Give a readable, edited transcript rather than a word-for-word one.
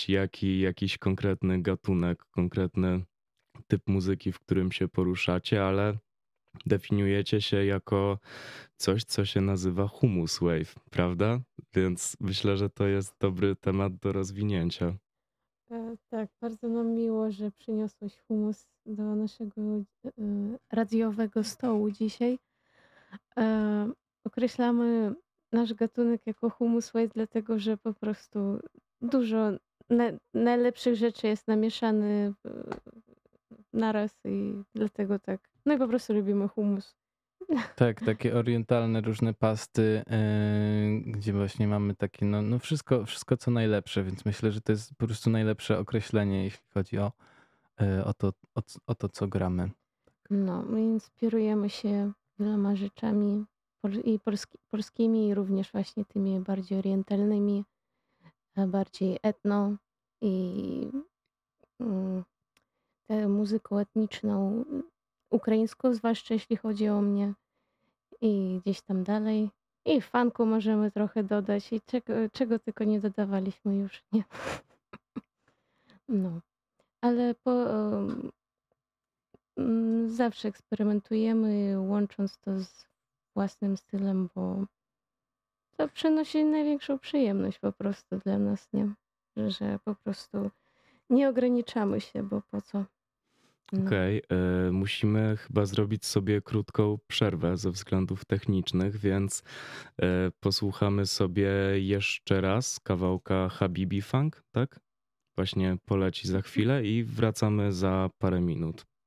powiedzieć, jakiś konkretny gatunek, konkretny typ muzyki, w którym się poruszacie, ale definiujecie się jako coś, co się nazywa Humus Wave, prawda? Więc myślę, że to jest dobry temat do rozwinięcia. Tak, bardzo nam miło, że przyniosłeś humus do naszego radiowego stołu dzisiaj. Określamy nasz gatunek jako humus white, dlatego że po prostu dużo najlepszych rzeczy jest namieszany naraz i dlatego tak. No i po prostu lubimy humus. Tak, takie orientalne różne pasty, gdzie właśnie mamy takie, no wszystko co najlepsze, więc myślę, że to jest po prostu najlepsze określenie, jeśli chodzi o to, co gramy. No, my inspirujemy się wieloma rzeczami i polskimi, i również właśnie tymi bardziej orientalnymi, bardziej etno i mm, tę muzyką etniczną, ukraińską, zwłaszcza jeśli chodzi o mnie, i gdzieś tam dalej. I funku możemy trochę dodać i czego tylko nie dodawaliśmy już, nie? No, ale zawsze eksperymentujemy, łącząc to z własnym stylem, bo to przynosi największą przyjemność po prostu dla nas, nie? Że po prostu nie ograniczamy się, bo po co? No. Okej, musimy chyba zrobić sobie krótką przerwę ze względów technicznych, więc posłuchamy sobie jeszcze raz kawałka Habibi Funk, tak? Właśnie poleci za chwilę i wracamy za parę minut.